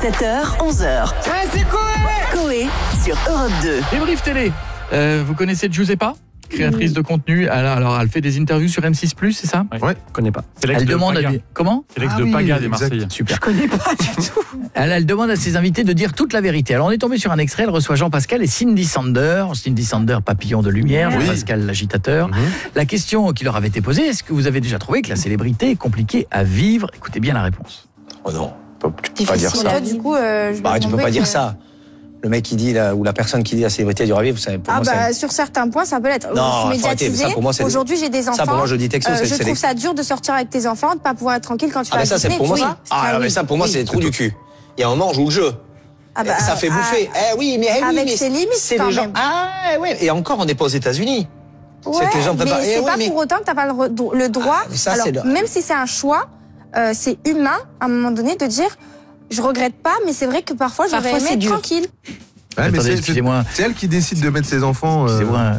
7h, 11h. Ouais, c'est Coé sur Europe 2. Débrief télé. Vous connaissez Giuseppa, créatrice de contenu. Alors, elle fait des interviews sur M6+, c'est ça ? Ouais, je connais pas. C'est l'ex Elle de demande Paga. Comment ? C'est l'ex de Paga des Marseillais. Super. Je connais pas du tout. Elle demande à ses invités de dire toute la vérité. Alors on est tombé sur un extrait, elle reçoit Jean-Pascal et Cindy Sander, papillon de lumière, Jean-Pascal l'agitateur. La question qui leur avait été posée, est-ce que vous avez déjà trouvé que la célébrité est compliquée à vivre ? Écoutez bien la réponse. Oh non, tu peux pas dire ça. Du coup, Tu peux pas dire ça. Le mec qui dit ou la personne qui dit la célébrité a dû ravir, vous savez, pour moi, sur certains points, ça peut l'être. Non, médiatisé. ça, pour moi, c'est... Aujourd'hui, j'ai des enfants. Ça, pour moi, je dis texto, je trouve ça dur de sortir avec tes enfants, de pas pouvoir être tranquille quand tu vas à ça, c'est pour moi. Mais ça, pour moi, c'est des trous du cul. Il y a un moment, on joue le jeu. Ça fait bouffer. Avec ses limites, c'est quand les gens. même. Et encore, on n'est pas aux États-Unis. Ouais, les gens préparent. Mais c'est pas pour autant que t'as pas le droit. Alors, même si c'est un choix, c'est humain, à un moment donné, de dire, je regrette pas, mais c'est vrai que parfois, j'aurais aimé être tranquille. Ouais, mais Attendez, excusez-moi. C'est elle qui décide de mettre ses enfants. Excusez-moi,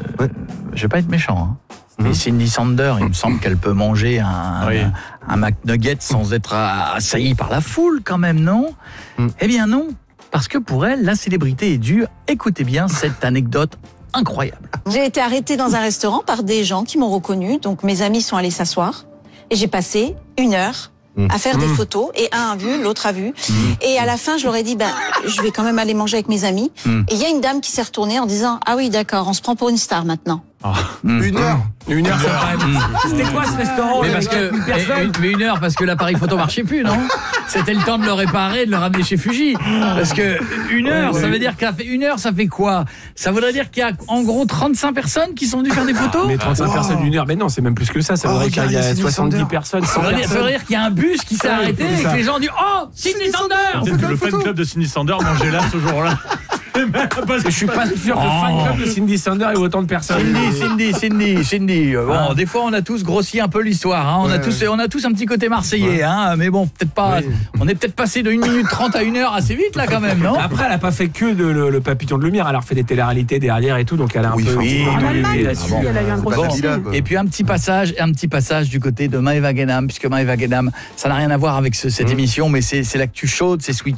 je vais pas être méchant. Mais Cindy Sander, il me semble qu'elle peut manger un McNugget sans être assaillie par la foule quand même, non ? Eh bien non, parce que pour elle, la célébrité est dure. Écoutez bien cette anecdote incroyable. J'ai été arrêtée dans un restaurant par des gens qui m'ont reconnue, donc mes amis sont allés s'asseoir et j'ai passé 1 heure à faire des photos, et un a vu, l'autre a vu. Et à la fin, je leur ai dit, je vais quand même aller manger avec mes amis. Et il y a une dame qui s'est retournée en disant, ah oui, d'accord, on se prend pour une star maintenant. 1 heure. 1 heure, c'est quand même... C'était quoi ce restaurant ? Mais 1 heure, parce que l'appareil photo marchait plus, non ? C'était le temps de le réparer, de le ramener chez Fuji. Parce que 1 heure, ça veut dire qu'à 1 heure, ça fait quoi ? Ça voudrait dire qu'il y a en gros 35 personnes qui sont venues faire des photos ? Mais 35 personnes 1 heure, mais non, c'est même plus que ça. Ça voudrait qu'il y a 70 personnes, 100 personnes. Ça veut dire qu'il y a un bus qui s'est arrêté et que les gens ont dit, oh, Cindy Sander ! Peut-être que le fan club de Cindy Sander mangeait là ce jour-là. Parce que je suis pas sûr que le fan club de Cindy Sander ait autant de personnes. Cindy. Bon, des fois on a tous grossi un peu l'histoire, hein. On a tous un petit côté marseillais, hein. Mais bon, peut-être pas. On est peut-être passé de 1 minute 30 à 1 heure assez vite là quand même, non ? Après, elle a pas fait que le papillon de lumière. Elle a refait des télé-réalités derrière et tout, donc elle a un peu. Elle a eu un gros succès. Et puis un petit passage du côté de Maëva Guénam, puisque Maëva Guénam, ça n'a rien à voir avec cette émission, mais c'est l'actu chaude, c'est ce week-end.